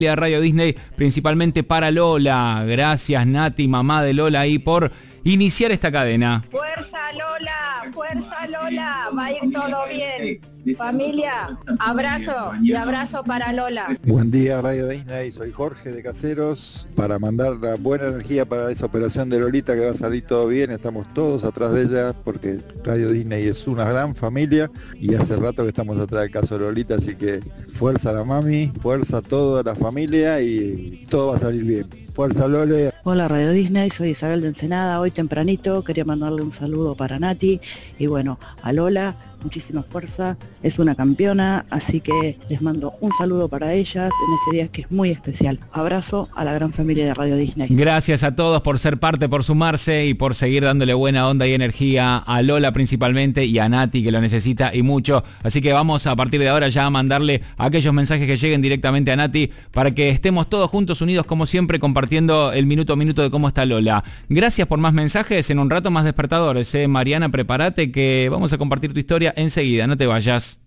Radio Disney, principalmente para Lola. Gracias, Nati, mamá de Lola, ahí por iniciar esta cadena. Fuerza Lola, va a ir todo bien. Familia, abrazo y abrazo para Lola. Buen día Radio Disney, soy Jorge de Caseros, para mandar la buena energía para esa operación de Lolita, que va a salir todo bien, estamos todos atrás de ella porque Radio Disney es una gran familia y hace rato que estamos atrás del caso de Lolita, así que fuerza a la mami, fuerza a toda la familia y todo va a salir bien. Fuerza Lole. Hola Radio Disney, soy Isabel de Ensenada. Hoy tempranito quería mandarle un saludo para Nati y bueno, a Lola, muchísima fuerza, es una campeona, así que les mando un saludo para ellas en este día que es muy especial. Abrazo a la gran familia de Radio Disney. Gracias a todos por ser parte, por sumarse y por seguir dándole buena onda y energía a Lola principalmente y a Nati, que lo necesita y mucho. Así que vamos a partir de ahora ya a mandarle aquellos mensajes que lleguen directamente a Nati para que estemos todos juntos, unidos como siempre, compartiendo el minuto a minuto de cómo está Lola. Gracias por más mensajes, en un rato más despertadores. Mariana, prepárate que vamos a compartir tu historia enseguida, no te vayas.